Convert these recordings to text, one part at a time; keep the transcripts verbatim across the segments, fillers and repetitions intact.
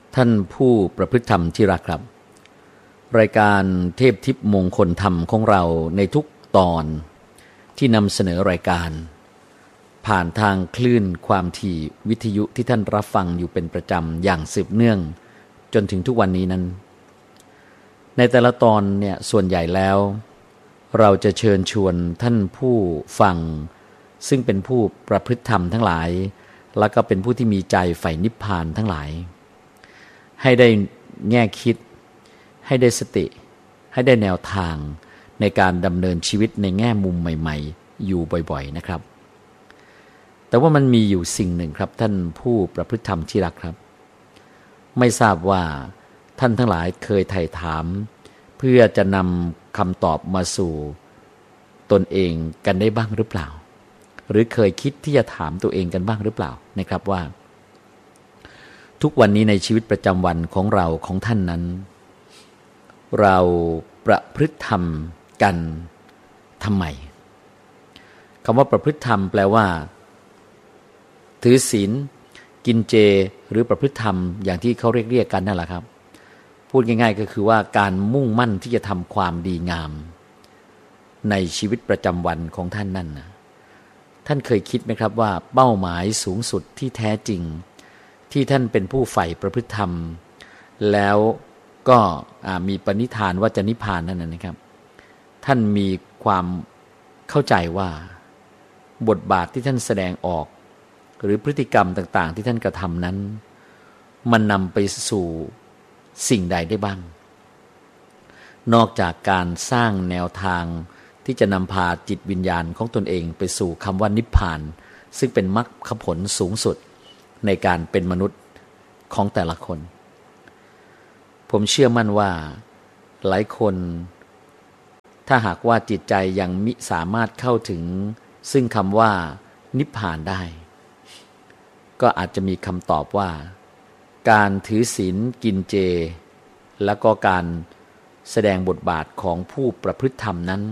ท่านผู้ประพฤติธรรมที่รักครับรายการเทพทิพย์มงคลธรรมของเราในทุกตอนที่นำเสนอรายการผ่านทางคลื่นความถี่วิทยุที่ท่านรับฟังอยู่เป็นประจำอย่างสืบเนื่องจนถึงทุกวันนี้นั้นในแต่ละตอนเนี่ยส่วนใหญ่แล้วเราจะเชิญชวนท่านผู้ฟังซึ่งเป็นผู้ประพฤติธรรมทั้งหลายแล้วก็เป็นผู้ที่มีใจใฝ่นิพพานทั้งหลายให้ได้แง่คิดให้ได้สติให้ได้แนวทางในการดำเนินชีวิตในแง่มุมใหม่ๆอยู่บ่อยๆนะครับแต่ว่ามันมีอยู่สิ่งหนึ่งครับท่านผู้ประพฤติธรรมที่รักครับไม่ทราบว่าท่านทั้งหลายเคยไถ่ถามเพื่อจะนำคำตอบมาสู่ตนเองกันได้บ้างหรือเปล่าหรือเคยคิดที่จะถามตัวเองกันบ้างหรือเปล่านะครับว่าทุกวันนี้ในชีวิตประจำวันของเราของท่านนั้นเราประพฤติธรรมกันทำไมคำว่าประพฤติธรรมแปลว่าถือศีลกินเจหรือประพฤติธรรมอย่างที่เขาเรียกเรียกกันนั่นแหละครับพูดง่ายๆก็คือว่าการมุ่งมั่นที่จะทำความดีงามในชีวิตประจำวันของท่านนั่นนะท่านเคยคิดไหมครับว่าเป้าหมายสูงสุดที่แท้จริงที่ท่านเป็นผู้ใฝ่ประพฤติธรรมแล้วก็มีปณิธานว่าจะนิพพานนั่นนะครับท่านมีความเข้าใจว่าบทบาทที่ท่านแสดงออกหรือพฤติกรรมต่างๆที่ท่านกระทำนั้นมันนำไปสู่สิ่งใดได้บ้างนอกจากการสร้างแนวทางที่จะนำพาจิตวิญญาณของตนเองไปสู่คำว่านิพพานซึ่งเป็นมรรคผลสูงสุดในการเป็นมนุษย์ของแต่ละคนผมเชื่อมั่นว่าหลายคนถ้าหากว่าจิตใจยังมิสามารถเข้าถึงซึ่งคำว่านิพพานได้ก็อาจจะมีคำตอบว่าการถือศีลกินเจแล้วก็การแสดงบทบาทของผู้ประพฤติธรรมนั้น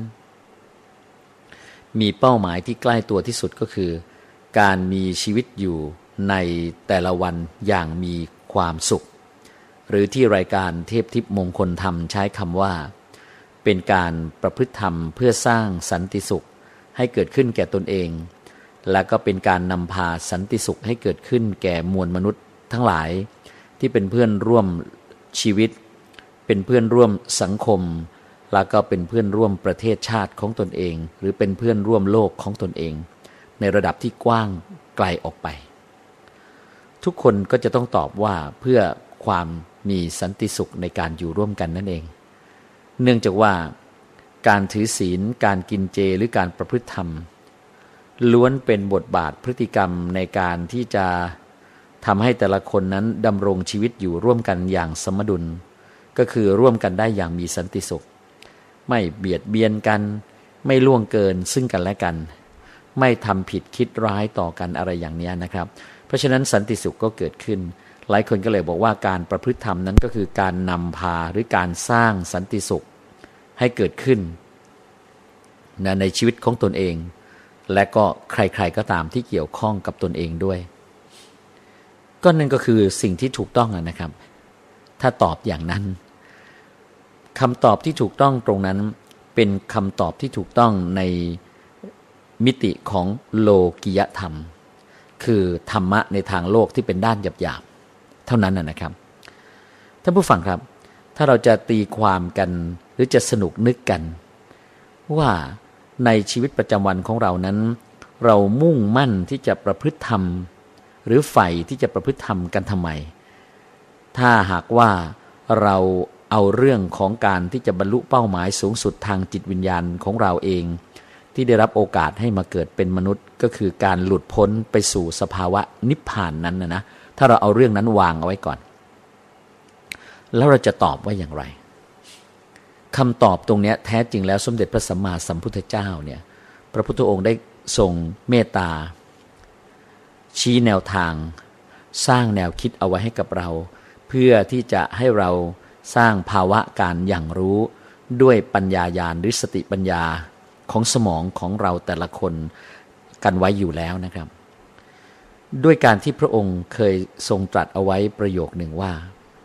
มีเป้าหมายที่ใกล้ตัวที่สุดก็คือการมีชีวิตอยู่ในแต่ละวันอย่างมีความสุขหรือที่รายการเทพทิพย์มงคลธรรมใช้คำว่าเป็นการประพฤติธรรมเพื่อสร้างสันติสุขให้เกิดขึ้นแก่ตนเองและก็เป็นการนำพาสันติสุขให้เกิดขึ้นแก่มวลมนุษย์ทั้งหลายที่เป็นเพื่อนร่วมชีวิตเป็นเพื่อนร่วมสังคมแล้วก็เป็นเพื่อนร่วมประเทศชาติของตนเองหรือเป็นเพื่อนร่วมโลกของตนเองในระดับที่กว้างไกลออกไปทุกคนก็จะต้องตอบว่าเพื่อความมีสันติสุขในการอยู่ร่วมกันนั่นเองเนื่องจากว่าการถือศีลการกินเจหรือการประพฤติธรรมล้วนเป็นบทบาทพฤติกรรมในการที่จะทำให้แต่ละคนนั้นดำรงชีวิตอยู่ร่วมกันอย่างสมดุลก็คือร่วมกันได้อย่างมีสันติสุขไม่เบียดเบียนกันไม่ล่วงเกินซึ่งกันและกันไม่ทำผิดคิดร้ายต่อกันอะไรอย่างนี้นะครับเพราะฉะนั้นสันติสุขก็เกิดขึ้นหลายคนก็เลยบอกว่าการประพฤติธรรมนั้นก็คือการนำพาหรือการสร้างสันติสุขให้เกิดขึ้นนะในชีวิตของตนเองและก็ใครๆก็ตามที่เกี่ยวข้องกับตนเองด้วยก็นั่นก็คือสิ่งที่ถูกต้องนะครับถ้าตอบอย่างนั้นคำตอบที่ถูกต้องตรงนั้นเป็นคำตอบที่ถูกต้องในมิติของโลกิยธรรมคือธรรมะในทางโลกที่เป็นด้านหยาบๆเท่านั้นนะครับท่านผู้ฟังครับถ้าเราจะตีความกันหรือจะสนุกนึกกันว่าในชีวิตประจำวันของเรานั้นเรามุ่งมั่นที่จะประพฤติธรรมหรือใฝ่ที่จะประพฤติธรรมกันทำไมถ้าหากว่าเราเอาเรื่องของการที่จะบรรลุเป้าหมายสูงสุดทางจิตวิญญาณของเราเองที่ได้รับโอกาสให้มาเกิดเป็นมนุษย์ก็คือการหลุดพ้นไปสู่สภาวะนิพพานนั้นนะนะถ้าเราเอาเรื่องนั้นวางเอาไว้ก่อนแล้วเราจะตอบว่าอย่างไรคำตอบตรงนี้แท้จริงแล้วสมเด็จพระสัมมาสัมพุทธเจ้าเนี่ยพระพุทธองค์ได้ทรงเมตตาชี้แนวทางสร้างแนวคิดเอาไว้ให้กับเราเพื่อที่จะให้เราสร้างภาวะการอย่างรู้ด้วยปัญญาญาณหรือสติปัญญาของสมองของเราแต่ละคนกันไว้อยู่แล้วนะครับด้วยการที่พระองค์เคยทรงตรัสเอาไว้ประโยคหนึ่งว่า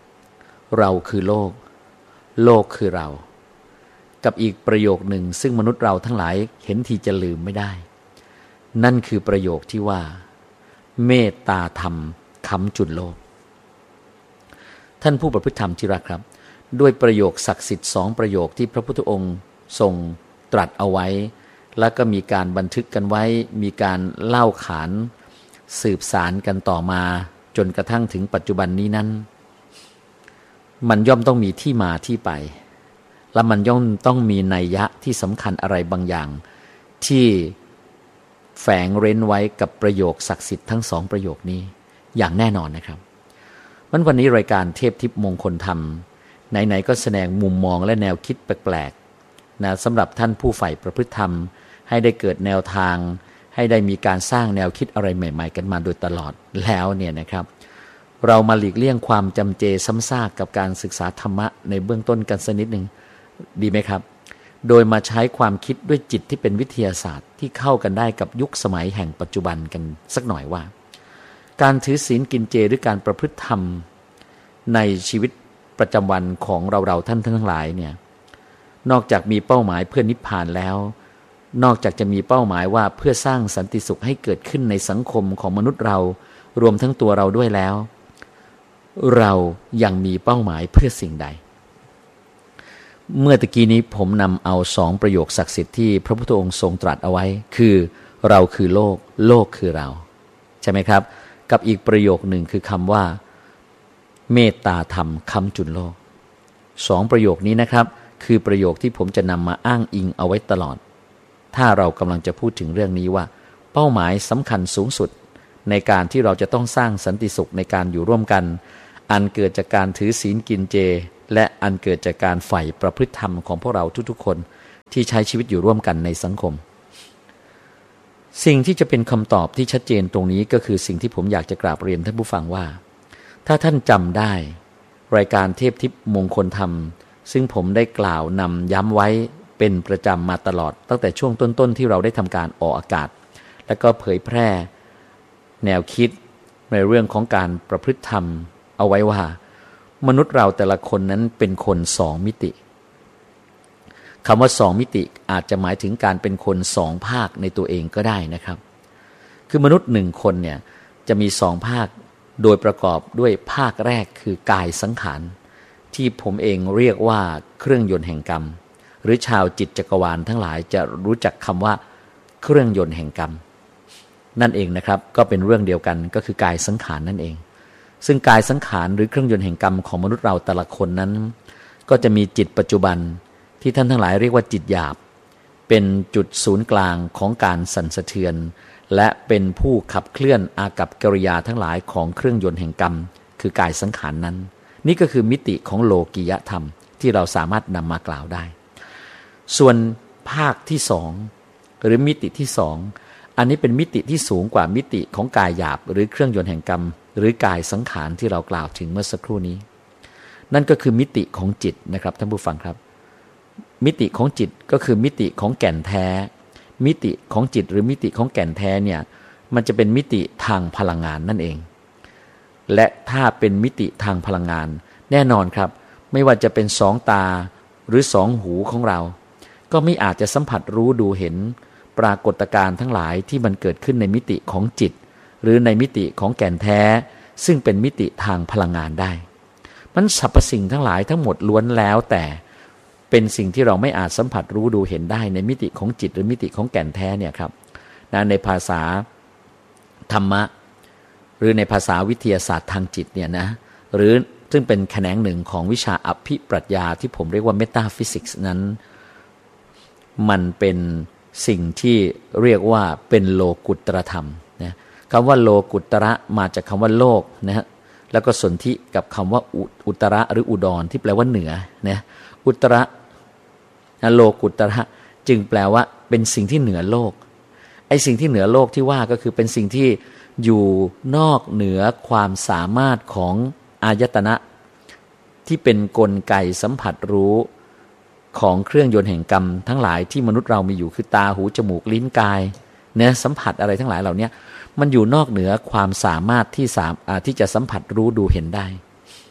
เราคือโลกโลกคือเรากับอีกประโยคหนึ่งซึ่งมนุษย์เราทั้งหลายเห็นทีจะลืมไม่ได้นั่นคือประโยคที่ว่าเมตตาธรรมค้ำจุนโลกท่านผู้ประพฤติธรรมที่รักครับด้วยประโยคศักดิ์สิทธิ์สองประโยคที่พระพุทธองค์ทรงตรัสเอาไว้แล้วก็มีการบันทึกกันไว้มีการเล่าขานสืบสารกันต่อมาจนกระทั่งถึงปัจจุบันนี้นั้นมันย่อมต้องมีที่มาที่ไปและมันย่อมต้องมีนัยยะที่สำคัญอะไรบางอย่างที่แฝงเร้นไว้กับประโยคศักดิ์สิทธิ์ทั้งสองประโยคนี้อย่างแน่นอนนะครับมันวันนี้รายการเทพทิพย์มงคลธรรมไหนๆก็แสดงมุมมองและแนวคิดแปลกๆนะสำหรับท่านผู้ใฝ่ประพฤติธรรมให้ได้เกิดแนวทางให้ได้มีการสร้างแนวคิดอะไรใหม่ๆกันมาโดยตลอดแล้วเนี่ยนะครับเรามาหลีกเลี่ยงความจำเจซ้ำซากกับการศึกษาธรรมะในเบื้องต้นกันสักนิดหนึ่งดีไหมครับโดยมาใช้ความคิดด้วยจิตที่เป็นวิทยาศาสตร์ที่เข้ากันได้กับยุคสมัยแห่งปัจจุบันกันสักหน่อยว่าการถือศีลกินเจหรือการประพฤติธรรมในชีวิตประจำวันของเราๆท่านทั้งหลายเนี่ยนอกจากมีเป้าหมายเพื่อนิพพานแล้วนอกจากจะมีเป้าหมายว่าเพื่อสร้างสันติสุขให้เกิดขึ้นในสังคมของมนุษย์เรารวมทั้งตัวเราด้วยแล้วเรายังมีเป้าหมายเพื่อสิ่งใดเมื่อตะกี้นี้ผมนำเอาสองประโยคศักดิ์สิทธิ์ที่พระพุทธองค์ทรงตรัสเอาไว้คือเราคือโลกโลกคือเราใช่ไหมครับกับอีกประโยคหนึ่งคือคำว่าเมตตาธรรมค้ำจุนโลกสองประโยคนี้นะครับคือประโยคที่ผมจะนำมาอ้างอิงเอาไว้ตลอดถ้าเรากำลังจะพูดถึงเรื่องนี้ว่าเป้าหมายสำคัญสูงสุดในการที่เราจะต้องสร้างสันติสุขในการอยู่ร่วมกันอันเกิดจากการถือศีลกินเจและอันเกิดจากการใฝ่ประพฤติธรรมของพวกเราทุกๆคนที่ใช้ชีวิตอยู่ร่วมกันในสังคมสิ่งที่จะเป็นคำตอบที่ชัดเจนตรงนี้ก็คือสิ่งที่ผมอยากจะกราบเรียนท่านผู้ฟังว่าถ้าท่านจำได้รายการเทพทิพย์มงคลธรรมซึ่งผมได้กล่าวนำย้ำไว้เป็นประจำมาตลอดตั้งแต่ช่วงต้นๆที่เราได้ทำการออกอากาศและก็เผยแพร่แนวคิดในเรื่องของการประพฤติธรรมเอาไว้ว่ามนุษย์เราแต่ละคนนั้นเป็นคนสองมิติคำว่าสองมิติอาจจะหมายถึงการเป็นคนสองภาคในตัวเองก็ได้นะครับคือมนุษย์หนึ่งคนเนี่ยจะมีสองภาคโดยประกอบด้วยภาคแรกคือกายสังขารที่ผมเองเรียกว่าเครื่องยนต์แห่งกรรมหรือชาวจิตจักรวาลทั้งหลายจะรู้จักคำว่าเครื่องยนต์แห่งกรรมนั่นเองนะครับก็เป็นเรื่องเดียวกันก็คือกายสังขารนั่นเองซึ่งกายสังขารหรือเครื่องยนต์แห่งกรรมของมนุษย์เราแต่ละคนนั้นก็จะมีจิตปัจจุบันที่ท่านทั้งหลายเรียกว่าจิตหยาบเป็นจุดศูนย์กลางของการสั่นสะเทือนและเป็นผู้ขับเคลื่อนอากัปกิริยาทั้งหลายของเครื่องยนต์แห่งกรรมคือกายสังขารนั้นนี่ก็คือมิติของโลกียธรรมที่เราสามารถนำมากล่าวได้ส่วนภาคที่สองหรือมิติที่สองอันนี้เป็นมิติที่สูงกว่ามิติของกายหยาบหรือเครื่องยนต์แห่งกรรมหรือกายสังขารที่เรากล่าวถึงเมื่อสักครู่นี้นั่นก็คือมิติของจิตนะครับท่านผู้ฟังครับมิติของจิตก็คือมิติของแก่นแท้มิติของจิตหรือมิติของแก่นแท้เนี่ยมันจะเป็นมิติทางพลังงานนั่นเองและถ้าเป็นมิติทางพลังงานแน่นอนครับไม่ว่าจะเป็นสองตาหรือสองหูของเราก็ไม่อาจจะสัมผัสรู้ดูเห็นปรากฏการณ์ทั้งหลายที่มันเกิดขึ้นในมิติของจิตหรือในมิติของแก่นแท้ซึ่งเป็นมิติทางพลังงานได้มันสรรพสิ่งทั้งหลายทั้งหมดล้วนแล้วแต่เป็นสิ่งที่เราไม่อาจสัมผัสรู้ดูเห็นได้ในมิติของจิตหรือมิติของแก่นแท้เนี่ยครับนะในภาษาธรรมะหรือในภาษาวิทยาศาสตร์ทางจิตเนี่ยนะหรือซึ่งเป็นแขนงหนึ่งของวิชาอภิปรัชญาที่ผมเรียกว่าเมตาฟิสิกส์นั้นมันเป็นสิ่งที่เรียกว่าเป็นโลกุตรธรรมนะคำว่าโลกุตระมาจากคำว่าโลกนะฮะแล้วก็สนธิกับคำว่าอุตระหรืออุดรที่แปลว่าเหนือนะอุตระโลกุตระจึงแปลว่าเป็นสิ่งที่เหนือโลกไอ้สิ่งที่เหนือโลกที่ว่าก็คือเป็นสิ่งที่อยู่นอกเหนือความสามารถของอายตนะที่เป็นกลไกสัมผัสรู้ของเครื่องยนต์แห่งกรรมทั้งหลายที่มนุษย์เรามีอยู่คือตาหูจมูกลิ้นกายเนี่ยสัมผัสอะไรทั้งหลายเหล่านี้มันอยู่นอกเหนือความสามารถที่สามารถที่จะสัมผัสรู้ดูเห็นได้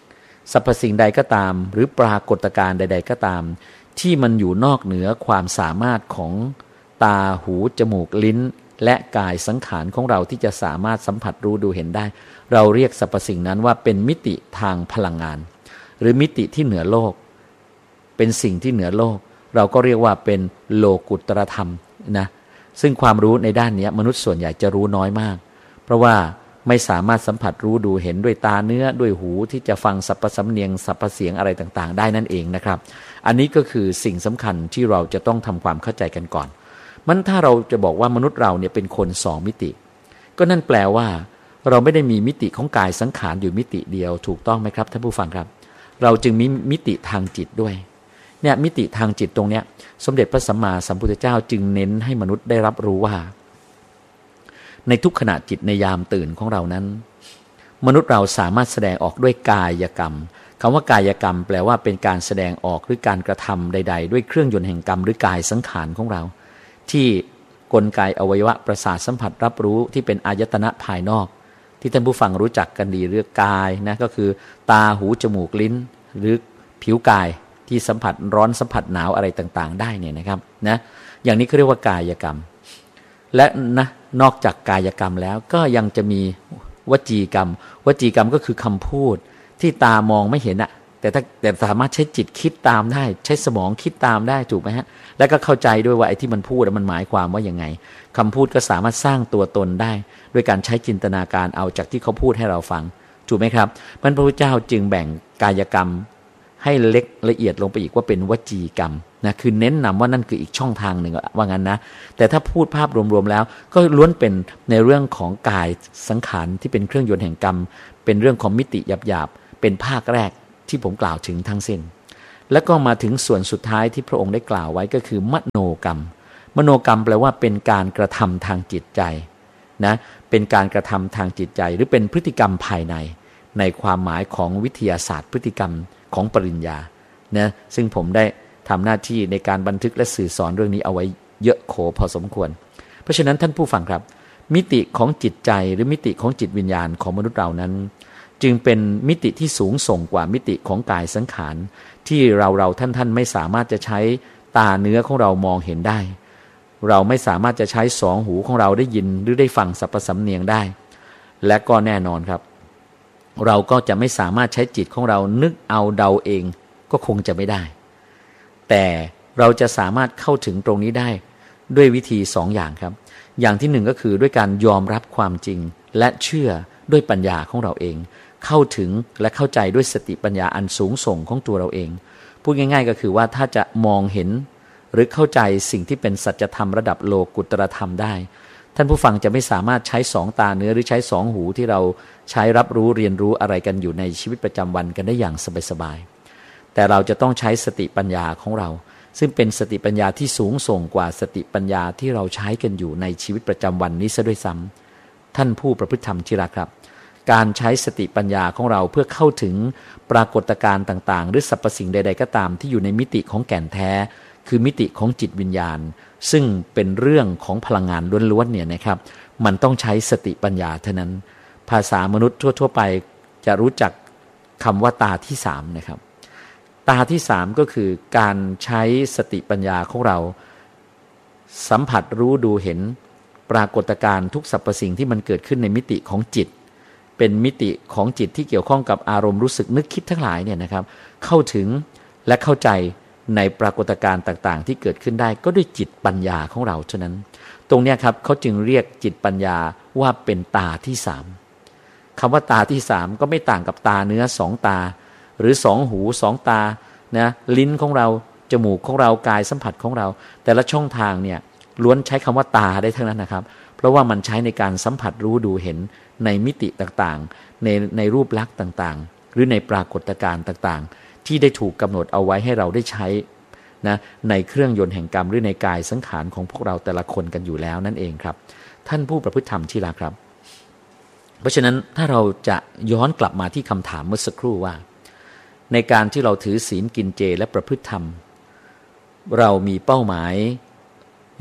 สรรพสิ่งใดก็ตามหรือปรากฏการณ์ใดๆก็ตามที่มันอยู่นอกเหนือความสามารถของตาหูจมูกลิ้นและกายสังขารของเราที่จะสามารถสัมผัสรู้ดูเห็นได้เราเรียกสรรพสิ่งนั้นว่าเป็นมิติทางพลังงานหรือมิติที่เหนือโลกเป็นสิ่งที่เหนือโลกเราก็เรียกว่าเป็นโลกุตตรธรรมนะซึ่งความรู้ในด้านนี้มนุษย์ส่วนใหญ่จะรู้น้อยมากเพราะว่าไม่สามารถสัมผัสรู้ดูเห็นด้วยตาเนื้อด้วยหูที่จะฟังสรรพสำเนียงสรรพเสียงอะไรต่างๆได้นั่นเองนะครับอันนี้ก็คือสิ่งสำคัญที่เราจะต้องทำความเข้าใจกันก่อนมันถ้าเราจะบอกว่ามนุษย์เราเนี่ยเป็นคนสองมิติก็นั่นแปลว่าเราไม่ได้มีมิติของกายสังขารอยู่มิติเดียวถูกต้องไหมครับท่านผู้ฟังครับเราจึงมีมิติทางจิตด้วยเนี่ยมิติทางจิตตรงเนี้ยสมเด็จพระสัมมาสัมพุทธเจ้าจึงเน้นให้มนุษย์ได้รับรู้ว่าในทุกขณะจิตในยามตื่นของเรานั้นมนุษย์เราสามารถแสดงออกด้วยกายกรรมคำว่ากายกรรมแปลว่าเป็นการแสดงออกหรือการกระทำใดๆด้วยเครื่องยนต์แห่งกรรมหรือกายสังขารของเราที่กลไกอวัยวะประสาทสัมผัสรับรู้ที่เป็นอายตนะภายนอกที่ท่านผู้ฟังรู้จักกันดีเรื่องกายนะก็คือตาหูจมูกลิ้นหรือผิวกายที่สัมผัสร้อนสัมผัสหนาวอะไรต่างๆได้เนี่ยนะครับนะอย่างนี้เขาเรียกว่ากายกรรมและนะนอกจากกายกรรมแล้วก็ยังจะมีวจีกรรมวจีกรรมก็คือคำพูดที่ตามองไม่เห็นอะแต่ถ้าแต่สามารถใช้จิตคิดตามได้ใช้สมองคิดตามได้ถูกไหมฮะแล้วก็เข้าใจด้วยว่าไอ้ที่มันพูดมันหมายความว่ายังไงคำพูดก็สามารถสร้างตัวตนได้ด้วยการใช้จินตนาการเอาจากที่เขาพูดให้เราฟังถูกไหมครับพระพุทธเจ้าจึงแบ่งกายกรรมให้เล็กละเอียดลงไปอีกว่าเป็นวจีกรรมนะคือเน้นนำว่านั่นคืออีกช่องทางหนึ่งว่างั้นนะแต่ถ้าพูดภาพรวมๆแล้วก็ล้วนเป็นในเรื่องของกายสังขารที่เป็นเครื่องยนต์แห่งกรรมเป็นเรื่องของมิติหยาบๆเป็นภาคแรกที่ผมกล่าวถึงทั้งสิ้นแล้วก็มาถึงส่วนสุดท้ายที่พระองค์ได้กล่าวไว้ก็คือมโนกรรมมโนกรรมแปลว่าเป็นการกระทำทางจิตใจนะเป็นการกระทำทางจิตใจหรือเป็นพฤติกรรมภายในในความหมายของวิทยาศาสตร์พฤติกรรมของปริญญานะซึ่งผมได้ทำหน้าที่ในการบันทึกและสื่อสอนเรื่องนี้เอาไว้เยอะโขพอสมควรเพราะฉะนั้นท่านผู้ฟังครับมิติของจิตใจหรือมิติของจิตวิญญาณของมนุษย์เรานั้นจึงเป็นมิติที่สูงส่งกว่ามิติของกายสังขารที่เราเราท่านท่านไม่สามารถจะใช้ตาเนื้อของเรามองเห็นได้เราไม่สามารถจะใช้สองหูของเราได้ยินหรือได้ฟังสรรพสำเนียงได้และก็แน่นอนครับเราก็จะไม่สามารถใช้จิตของเรานึกเอาเดาเองก็คงจะไม่ได้แต่เราจะสามารถเข้าถึงตรงนี้ได้ด้วยวิธีสองอย่างครับอย่างที่หนึ่งก็คือด้วยการยอมรับความจริงและเชื่อด้วยปัญญาของเราเองเข้าถึงและเข้าใจด้วยสติปัญญาอันสูงส่งของตัวเราเองพูดง่ายๆก็คือว่าถ้าจะมองเห็นหรือเข้าใจสิ่งที่เป็นสัจธรรมระดับโลกุตตรธรรมได้ท่านผู้ฟังจะไม่สามารถใช้สองตาเนื้อหรือใช้สองหูที่เราใช้รับรู้เรียนรู้อะไรกันอยู่ในชีวิตประจำวันกันได้อย่างสบายๆแต่เราจะต้องใช้สติปัญญาของเราซึ่งเป็นสติปัญญาที่สูงส่งกว่าสติปัญญาที่เราใช้กันอยู่ในชีวิตประจำวันนี้ซะด้วยซ้ำท่านผู้ประพฤติธรรมที่รักครับการใช้สติปัญญาของเราเพื่อเข้าถึงปรากฏการณ์ต่างๆหรือสรรพสิ่งใดๆก็ตามที่อยู่ในมิติของแก่นแท้คือมิติของจิตวิญญาณซึ่งเป็นเรื่องของพลังงานล้วนๆเนี่ยนะครับมันต้องใช้สติปัญญาเท่านั้นภาษามนุษย์ทั่วๆไปจะรู้จักคำว่าตาที่สามนะครับตาที่สามก็คือการใช้สติปัญญาของเราสัมผัสรู้ดูเห็นปรากฏการณ์ทุกสรรพสิ่งที่มันเกิดขึ้นในมิติของจิตเป็นมิติของจิตที่เกี่ยวข้องกับอารมณ์รู้สึกนึกคิดทั้งหลายเนี่ยนะครับเข้าถึงและเข้าใจในปรากฏการณ์ต่างๆที่เกิดขึ้นได้ก็ด้วยจิตปัญญาของเราเท่านั้นตรงนี้ครับเขาจึงเรียกจิตปัญญาว่าเป็นตาที่สามคำว่าตาที่สามก็ไม่ต่างกับตาเนื้อสองตาหรือสองหูสองตานะลิ้นของเราจมูกของเรากายสัมผัสของเราแต่ละช่องทางเนี่ยล้วนใช้คำว่าตาได้ทั้งนั้นนะครับเพราะว่ามันใช้ในการสัมผัสรู้ดูเห็นในมิติต่างๆในในรูปลักษณ์ต่างๆหรือในปรากฏการณ์ต่างๆที่ได้ถูกกำหนดเอาไว้ให้เราได้ใช้นะในเครื่องยนต์แห่งกรรมหรือในกายสังขารของพวกเราแต่ละคนกันอยู่แล้วนั่นเองครับท่านผู้ประพฤติธรรมที่รักครับเพราะฉะนั้นถ้าเราจะย้อนกลับมาที่คำถามเมื่อสักครู่ว่าในการที่เราถือศีลกินเจและประพฤติธรรมเรามีเป้าหมายใน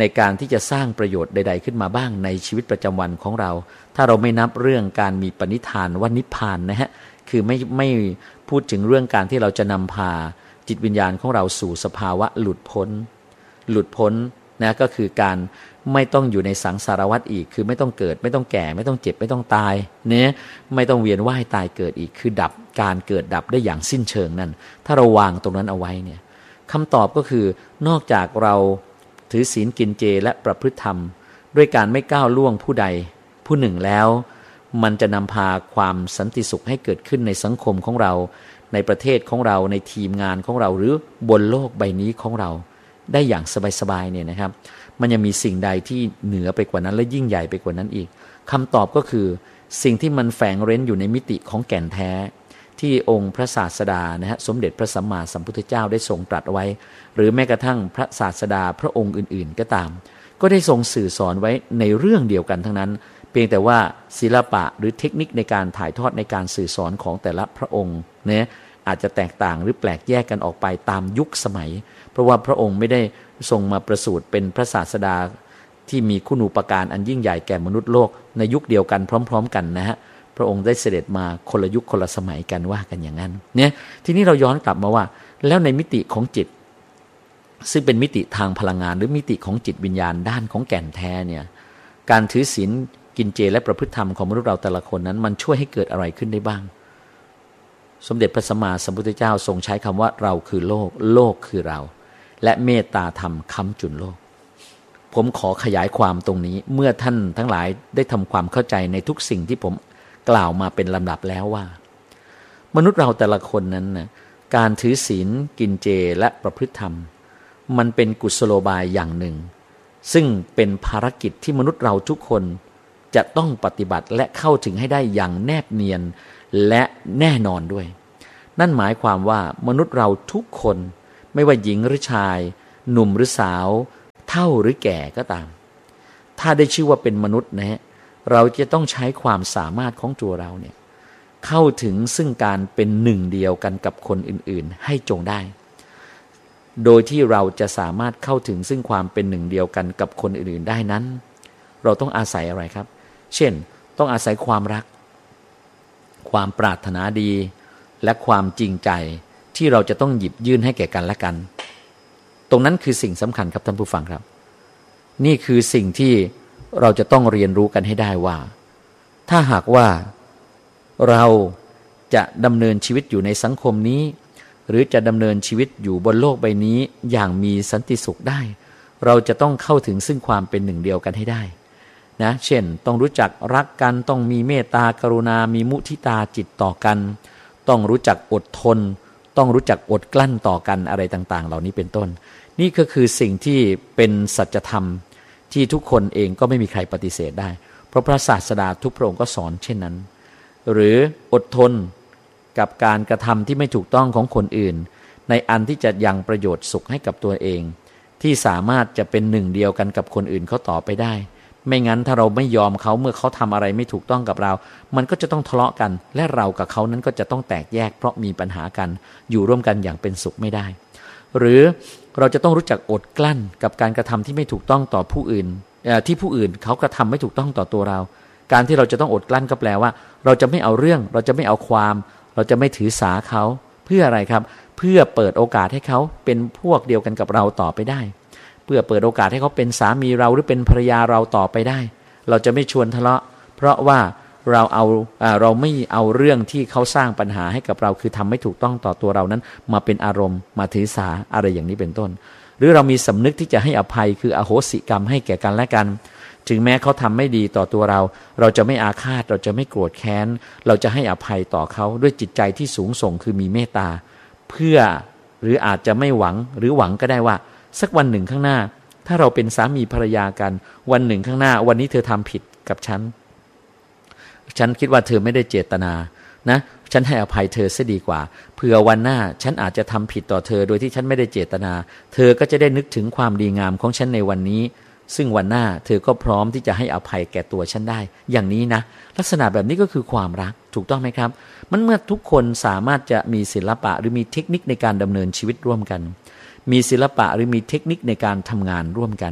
ในการที่จะสร้างประโยชน์ใดๆขึ้นมาบ้างในชีวิตประจำวันของเราถ้าเราไม่นับเรื่องการมีปณิธานว่านิพพานนะฮะคือไม่ไม่พูดถึงเรื่องการที่เราจะนำพาจิตวิญญาณของเราสู่สภาวะหลุดพ้นหลุดพ้นนะก็คือการไม่ต้องอยู่ในสังสารวัฏอีกคือไม่ต้องเกิดไม่ต้องแก่ไม่ต้องเจ็บไม่ต้องตายเนี่ยไม่ต้องเวียนว่ายตายเกิดอีกคือดับการเกิดดับได้อย่างสิ้นเชิงนั่นถ้าเราวางตรงนั้นเอาไว้เนี่ยคำตอบก็คือนอกจากเราถือศีลกินเจและประพฤติธรรมด้วยการไม่ก้าวล่วงผู้ใดผู้หนึ่งแล้วมันจะนำพาความสันติสุขให้เกิดขึ้นในสังคมของเราในประเทศของเราในทีมงานของเราหรือบนโลกใบนี้ของเราได้อย่างสบายๆเนี่ยนะครับมันยังมีสิ่งใดที่เหนือไปกว่านั้นและยิ่งใหญ่ไปกว่านั้นอีกคำตอบก็คือสิ่งที่มันแฝงเร้นอยู่ในมิติของแก่นแท้ที่องค์พระศาสดานะฮะสมเด็จพระสัมมาสัมพุทธเจ้าได้ทรงตรัสไว้หรือแม้กระทั่งพระศาสดาพระองค์อื่นๆก็ตามก็ได้ทรงสื่อสอนไว้ในเรื่องเดียวกันทั้งนั้นเพียงแต่ว่าศิลปะหรือเทคนิคในการถ่ายทอดในการสื่อสอนของแต่ละพระองค์เนี่ยอาจจะแตกต่างหรือแปลกแยกกันออกไปตามยุคสมัยเพราะว่าพระองค์ไม่ได้ทรงมาประสูติเป็นพระศาสดาที่มีคุณูปการอันยิ่งใหญ่แก่มนุษย์โลกในยุคเดียวกันพร้อมๆกันนะฮะพระองค์ได้เสด็จมาคนละยุคคนละสมัยกันว่ากันอย่างนั้นเนี่ยทีนี้เราย้อนกลับมาว่าแล้วในมิติของจิตซึ่งเป็นมิติทางพลังงานหรือมิติของจิตวิญญาณด้านของแก่นแท้เนี่ยการถือศีลกินเจและประพฤติธรรมของมนุษย์เราแต่ละคนนั้นมันช่วยให้เกิดอะไรขึ้นได้บ้างสมเด็จพระสัมมาสัมพุทธเจ้าทรงใช้คำว่าเราคือโลกโลกคือเราและเมตตาธรรมค้ำจุนโลกผมขอขยายความตรงนี้เมื่อท่านทั้งหลายได้ทำความเข้าใจในทุกสิ่งที่ผมกล่าวมาเป็นลำดับแล้วว่ามนุษย์เราแต่ละคนนั้นนะการถือศีลกินเจและประพฤติธรรมมันเป็นกุศโลบายอย่างหนึ่งซึ่งเป็นภารกิจที่มนุษย์เราทุกคนจะต้องปฏิบัติและเข้าถึงให้ได้อย่างแนบเนียนและแน่นอนด้วยนั่นหมายความว่ามนุษย์เราทุกคนไม่ว่าหญิงหรือชายหนุ่มหรือสาวเฒ่าหรือแก่ก็ตามถ้าได้ชื่อว่าเป็นมนุษย์นะฮะเราจะต้องใช้ความสามารถของตัวเราเนี่ยเข้าถึงซึ่งการเป็นหนึ่งเดียวกันกับคนอื่นๆให้จงได้โดยที่เราจะสามารถเข้าถึงซึ่งความเป็นหนึ่งเดียวกันกับคนอื่นๆได้นั้นเราต้องอาศัยอะไรครับเช่นต้องอาศัยความรักความปรารถนาดีและความจริงใจที่เราจะต้องหยิบยื่นให้แก่กันและกันตรงนั้นคือสิ่งสำคัญครับท่านผู้ฟังครับนี่คือสิ่งที่เราจะต้องเรียนรู้กันให้ได้ว่าถ้าหากว่าเราจะดำเนินชีวิตอยู่ในสังคมนี้หรือจะดำเนินชีวิตอยู่บนโลกใบนี้อย่างมีสันติสุขได้เราจะต้องเข้าถึงซึ่งความเป็นหนึ่งเดียวกันให้ได้นะเช่นต้องรู้จักรักกันต้องมีเมตตากรุณามีมุทิตาจิตต่อกันต้องรู้จักอดทนต้องรู้จักอดกลั้นต่อกันอะไรต่างๆเหล่านี้เป็นต้นนี่ก็คือสิ่งที่เป็นสัจธรรมที่ทุกคนเองก็ไม่มีใครปฏิเสธได้เพราะพระศาสดาทุกพระองค์ก็สอนเช่นนั้นหรืออดทนกับการกระทำที่ไม่ถูกต้องของคนอื่นในอันที่จะยังประโยชน์สุขให้กับตัวเองที่สามารถจะเป็นหนึ่งเดียวกันกับคนอื่นเขาต่อไปได้ไม่งั้นถ้าเราไม่ยอมเขาเมื่อเขาทำอะไรไม่ถูกต้องกับเรามันก็จะต้องทะเลาะกันและเรากับเขานั้นก็จะต้องแตกแยกเพราะมีปัญหากันอยู่ร่วมกันอย่างเป็นสุขไม่ได้หรือเราจะต้องรู้จักอดกลั้นกับการกระทำที่ไม่ถูกต้องต่อผู้อื่นที่ผู้อื่นเขากระทำไม่ถูกต้องต่อตัวเราการที่เราจะต้องอดกลั้นก็แปลว่าเราจะไม่เอาเรื่องเราจะไม่เอาความเราจะไม่ถือสาเขาเพื่ออะไรครับเพื่อเปิดโอกาสให้เขาเป็นพวกเดียวกันกับเราต่อไปได้เพื่อเปิดโอกาสให้เขาเป็นสามีเราหรือเป็นภรรยาเราต่อไปได้เราจะไม่ชวนทะเลาะเพราะว่าเราเอาเราไม่เอาเรื่องที่เขาสร้างปัญหาให้กับเราคือทำไม่ถูกต้องต่อตัวเรานั้นมาเป็นอารมณ์มาถือสาอะไรอย่างนี้เป็นต้นหรือเรามีสำนึกที่จะให้อภัยคืออโหสิกรรมให้แก่กันและกันถึงแม้เขาทำไม่ดีต่อตัวเราเราจะไม่อาฆาตเราจะไม่โกรธแค้นเราจะให้อภัยต่อเขาด้วยจิตใจที่สูงส่งคือมีเมตตาเพื่อหรืออาจจะไม่หวังหรือหวังก็ได้ว่าสักวันหนึ่งข้างหน้าถ้าเราเป็นสามีภรรยากันวันหนึ่งข้างหน้าวันนี้เธอทำผิดกับฉันฉันคิดว่าเธอไม่ได้เจตนานะฉันให้อภัยเธอซะดีกว่าเผื่อวันหน้าฉันอาจจะทำผิดต่อเธอโดยที่ฉันไม่ได้เจตนาเธอก็จะได้นึกถึงความดีงามของฉันในวันนี้ซึ่งวันหน้าเธอก็พร้อมที่จะให้อภัยแก่ตัวฉันได้อย่างนี้นะลักษณะแบบนี้ก็คือความรักถูกต้องไหมครับมันเมื่อทุกคนสามารถจะมีศิลปะหรือมีเทคนิคในการดำเนินชีวิตร่วมกันมีศิลปะหรือมีเทคนิคในการทำงานร่วมกัน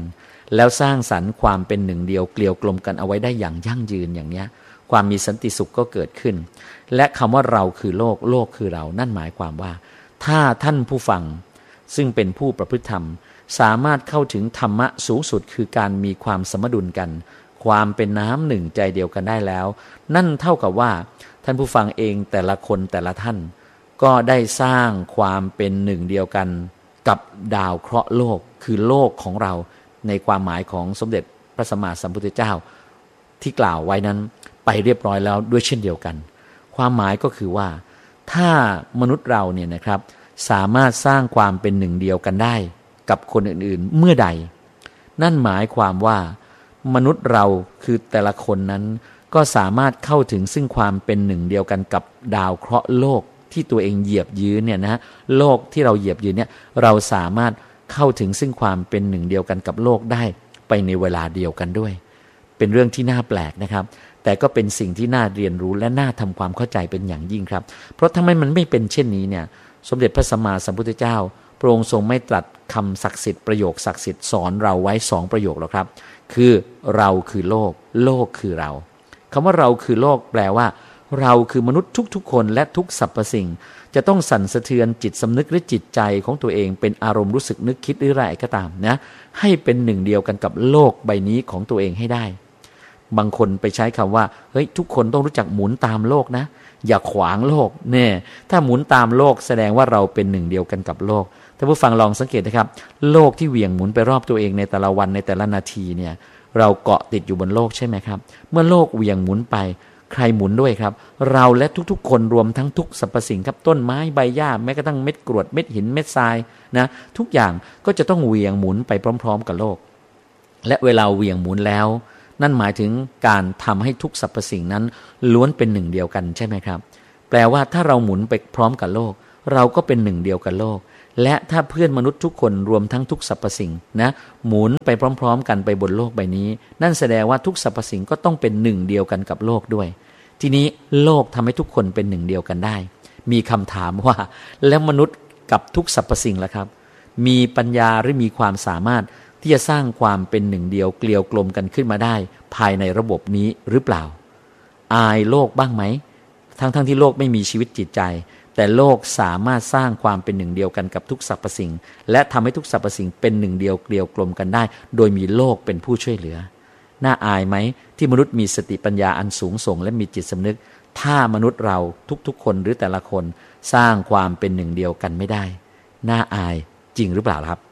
แล้วสร้างสรรค์ความเป็นหนึ่งเดียวเกลียวกลมกันเอาไว้ได้อย่างยั่งยืนอย่างเนี้ยความมีสันติสุขก็เกิดขึ้นและคำว่าเราคือโลกโลกคือเรานั่นหมายความว่าถ้าท่านผู้ฟังซึ่งเป็นผู้ประพฤติธรรมสามารถเข้าถึงธรรมะสูงสุดคือการมีความสมดุลกันความเป็นน้ำหนึ่งใจเดียวกันได้แล้วนั่นเท่ากับว่าท่านผู้ฟังเองแต่ละคนแต่ละท่านก็ได้สร้างความเป็นหนึ่งเดียวกันกับดาวเคราะห์โลกคือโลกของเราในความหมายของสมเด็จพระสัมมาสัมพุทธเจ้าที่กล่าวไว้นั้นไปเรียบร้อยแล้วด้วยเช่นเดียวกันความหมายก็คือว่าถ้ามนุษย์เราเนี่ยนะครับสามารถสร้างความเป็นหนึ่งเดียวกันได้กับคนอื่นๆเมื่อใดนั่นหมายความว่ามนุษย์เราคือแต่ละคนนั้นก็สามารถเข้าถึงซึ่งความเป็นหนึ่งเดียวกันกับดาวเคราะห์โลกที่ตัวเองเหยียบยืนเนี่ยนะโลกที่เราเหยียบยืนเนี่ยเราสามารถเข้าถึงซึ่งความเป็นหนึ่งเดียวกันกับโลกได้ไปในเวลาเดียวกันด้วยเป็นเรื่องที่น่าแปลกนะครับแต่ก็เป็นสิ่งที่น่าเรียนรู้และน่าทำความเข้าใจเป็นอย่างยิ่งครับเพราะทำไมมันไม่เป็นเช่นนี้เนี่ยสมเด็จพระสัมมาสัมพุทธเจ้าพระองค์ทรงไม่ตรัสคำศักดิ์สิทธิ์ประโยคศักดิ์สิทธิ์สอนเราไว้สองประโยคหรอกครับคือเราคือโลกโลกคือเราคำว่าเราคือโลกแปลว่าเราคือมนุษย์ทุกๆคนและทุกสรรพสิ่งจะต้องสั่นสะเทือนจิตสำนึกหรือจิตใจของตัวเองเป็นอารมณ์รู้สึกนึกคิดหรืออะไรก็ตามนะให้เป็นหนึ่งเดียวกันกับโลกใบนี้ของตัวเองให้ได้บางคนไปใช้คำว่าเฮ้ยทุกคนต้องรู้จักหมุนตามโลกนะอย่าขวางโลกแน่ถ้าหมุนตามโลกแสดงว่าเราเป็นหนึ่งเดียวกันกับโลกท่านผู้ฟังลองสังเกตนะครับโลกที่เหวี่ยงหมุนไปรอบตัวเองในแต่ละวันในแต่ละนาทีเนี่ยเราเกาะติดอยู่บนโลกใช่ไหมครับเมื่อโลกเหวี่ยงหมุนไปใครหมุนด้วยครับเราและทุกๆคนรวมทั้งทุกสรรพสิ่งครับต้นไม้ใบหญ้าแม้กระทั่งเม็ดกรวดเม็ดหินเม็ดทรายนะทุกอย่างก็จะต้องเหวี่ยงหมุนไปพร้อมๆกับโลกและเวลาเหวี่ยงหมุนแล้วนั่นหมายถึงการทำให้ทุกสรรพสิ่งนั้นล้วนเป็นหนึ่งเดียวกันใช่ไหมครับแปลว่าถ้าเราหมุนไปพร้อมกับโลกเราก็เป็นหนึ่งเดียวกับโลกและถ้าเพื่อนมนุษย์ทุกคนรวมทั้งทุกสรรพสิ่งนะหมุนไปพร้อมๆกันไปบนโลกใบนี้นั่นแสดงว่าทุกสรรพสิ่งก็ต้องเป็นหนึ่งเดียวกันกับโลกด้วยทีนี้โลกทำให้ทุกคนเป็นหนึ่งเดียวกันได้มีคำถามว่าแล้วมนุษย์กับทุกสรรพสิ่งล่ะครับมีปัญญาหรือมีความสามารถที่จะสร้างความเป็นหนึ่งเดียวเกลียวกลมกันขึ้นมาได้ภายในระบบนี้หรือเปล่าอายโลกบ้างไหมทั้งๆ ท, ที่โลกไม่มีชีวิตจิตใจแต่โลกสามารถสร้างความเป็นหนึ่งเดียวกันกับทุกสรรพสิ่งและทำให้ทุกสรรพสิ่งเป็นหนึ่งเดียวเกลียวกลมกันได้โดยมีโลกเป็นผู้ช่วยเหลือน่าอายไหมที่มนุษย์มีสติปัญญาอันสูงส่งและมีจิตสำนึกถ้ามนุษย์เราทุกๆคนหรือแต่ละคนสร้างความเป็นหนึ่งเดียวกันไม่ได้น่าอายจริงหรือเปล่าครับ